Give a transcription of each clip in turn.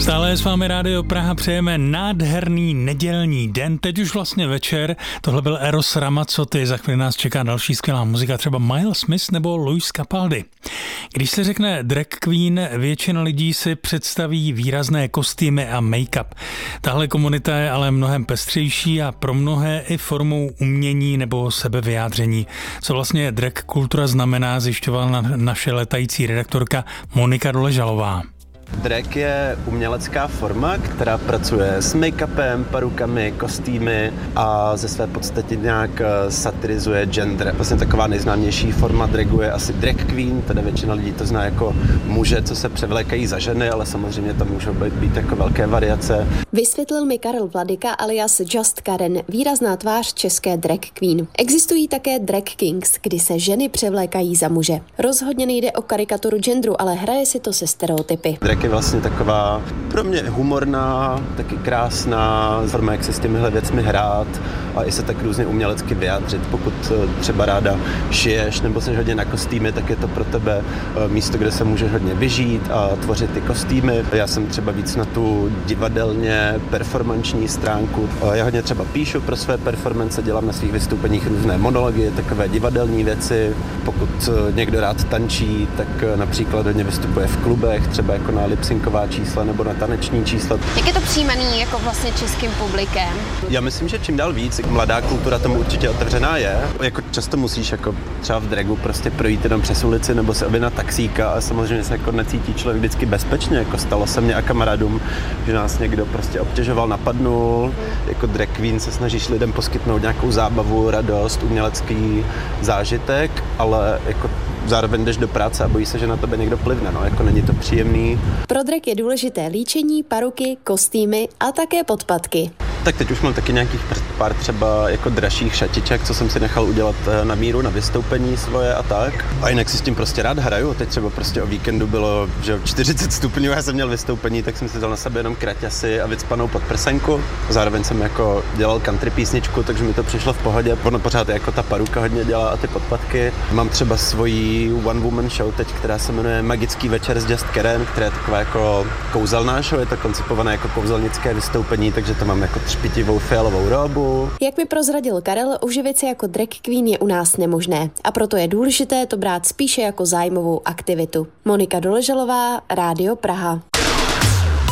Stále je s vámi Rádio Praha, přejeme nádherný nedělní den, teď už vlastně večer. Tohle byl Eros Ramazzotti, za chvíli nás čeká další skvělá muzika, třeba Miles Smith nebo Luis Capaldi. Když se řekne drag queen, většina lidí si představí výrazné kostýmy a make-up. Tahle komunita je ale mnohem pestřejší a pro mnohé i formou umění nebo sebevyjádření. Co vlastně drag kultura znamená, zjišťovala naše letající redaktorka Monika Doležalová. Drag je umělecká forma, která pracuje s make-upem, perukami, kostýmy a ze své podstaty nějak satirizuje gender. Vlastně taková nejznámější forma dragu je asi drag queen, teda většina lidí to zná jako muže, co se převlékají za ženy, ale samozřejmě tam můžou být jako velké variace. Vysvětlil mi Karel Vladyka alias Just Karen, výrazná tvář české drag queen. Existují také drag kings, kdy se ženy převlékají za muže. Rozhodně nejde o karikaturu genderu, ale hraje si to se stereotypy. Drag je vlastně taková pro mě humorná, taky krásná forma, jak se s těmihle věcmi hrát a i se tak různě umělecky vyjádřit. Pokud třeba ráda šiješ nebo jsi hodně na kostýmy, tak je to pro tebe místo, kde se můžeš hodně vyžít a tvořit ty kostýmy. Já jsem třeba víc na tu divadelně performanční stránku. Já hodně třeba píšu pro své performance, dělám na svých vystoupeních různé monology, takové divadelní věci. Pokud někdo rád tančí, tak například hodně vystupuje v klubech, třeba jako na lipsinková čísla nebo na taneční čísla. Jak je to přijímaný jako vlastně českým publikem? Já myslím, že čím dál víc, mladá kultura tomu určitě otevřená je. Jako často musíš jako třeba v dragu prostě projít jenom přes ulici nebo se objednat taxíka a samozřejmě se jako necítí člověk vždycky bezpečně. Jako stalo se mně a kamarádům, že nás někdo prostě obtěžoval, napadnul. Jako drag queen se snažíš lidem poskytnout nějakou zábavu, radost, umělecký zážitek, ale jako zároveň jdeš do práce a bojí se, že na tebe někdo plivne, no, jako není to příjemný. Pro drag je důležité líčení, paruky, kostýmy a také podpatky. Tak teď už mám taky nějakých pár třeba jako dražších šatiček, co jsem si nechal udělat na míru, na vystoupení svoje a tak. A jinak si s tím prostě rád hraju. Teď třeba prostě o víkendu bylo, že 40 stupňů, já jsem měl vystoupení, tak jsem si dal na sebe jenom kraťasy a vycpanou podprsenku. Zároveň jsem jako dělal country písničku, takže mi to přišlo v pohodě. Ono pořád jako ta paruka hodně dělá a ty podpatky. Mám třeba svoji one woman show teď, která se jmenuje Magický večer s Just Karen, která je taková jako kouzelná show, je to koncipované jako kouzelnické vystoupení, takže to mám jako třpitivou fialovou róbu. Jak mi prozradil Karel, uživit se jako drag queen je u nás nemožné a proto je důležité to brát spíše jako zájmovou aktivitu. Monika Doležalová, Rádio Praha.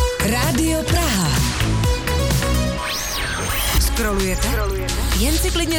Rádio Praha. Scrollujete? Jen si klidně